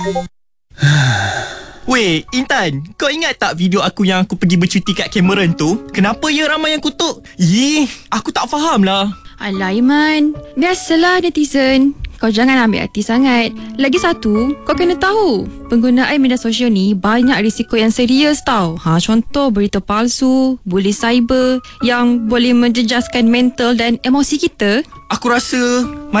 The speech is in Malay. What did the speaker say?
Weh, Intan, kau ingat tak video aku yang aku pergi bercuti kat Cameron tu? Kenapa ya ramai yang kutuk? Aku tak faham lah. Alah Iman, biasalah netizen. Kau jangan ambil hati sangat. Lagi satu, kau kena tahu, penggunaan media sosial ni banyak risiko yang serius tau. Contoh berita palsu, bully cyber yang boleh menjejaskan mental dan emosi kita. Aku rasa